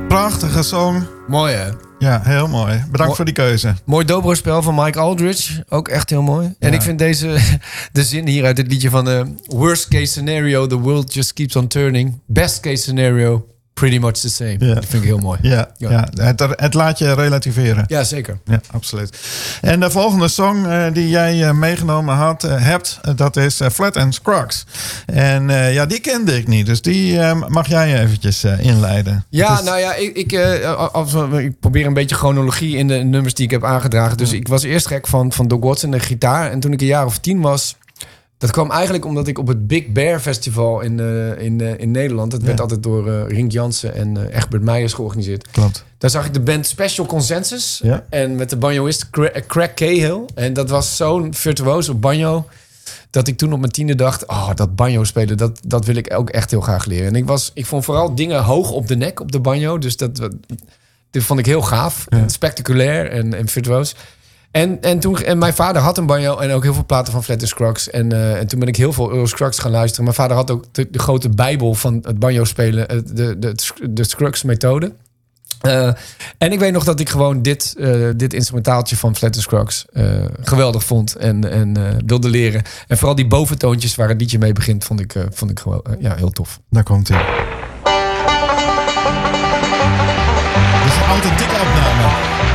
Prachtige song. Mooi, hè? Ja, heel mooi. Bedankt voor die keuze. Mooi dobro-spel van Mike Aldridge. Ook echt heel mooi. Ja. En ik vind de zin hier uit dit liedje van... worst case scenario, the world just keeps on turning. Best case scenario, pretty much the same. Ja. Dat vind ik heel mooi. Ja. Het laat je relativeren. Ja, zeker. Ja, absoluut. En de volgende song die jij meegenomen hebt, dat is Flat and Scruggs. En die kende ik niet, dus die mag jij eventjes inleiden. Ja, nou ja, ik probeer een beetje chronologie in de nummers die ik heb aangedragen. Dus ik was eerst gek van Doug Watson, de gitaar. En toen ik een jaar of 10 was... Dat kwam eigenlijk omdat ik op het Big Bear Festival in Nederland... dat werd altijd door Rink Jansen en Egbert Meijers georganiseerd. Klopt. Daar zag ik de band Special Consensus. Ja. En met de banjoist Craig Cahill. En dat was zo'n virtuoos op banjo... dat ik toen op mijn 10e dacht... dat banjo spelen, dat wil ik ook echt heel graag leren. En ik vond vooral dingen hoog op de nek op de banjo. Dus dat vond ik heel gaaf. Ja. Spectaculair en virtuoos. En mijn vader had een banjo en ook heel veel platen van Flat and Scruggs. En toen ben ik heel veel Earl Scruggs gaan luisteren. Mijn vader had ook de grote bijbel van het banjo spelen. De Scruggs methode. En ik weet nog dat ik gewoon dit instrumentaaltje van Flat and Scruggs geweldig vond en wilde leren. En vooral die boventoontjes waar het liedje mee begint, vond ik gewoon heel tof. Daar komt hij. Dit is een authentieke opname.